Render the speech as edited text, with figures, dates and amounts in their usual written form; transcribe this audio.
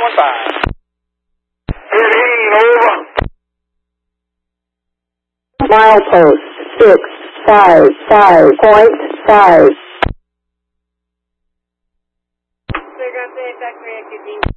5. 15 over. Milepost 655.5. Clear ground, factory,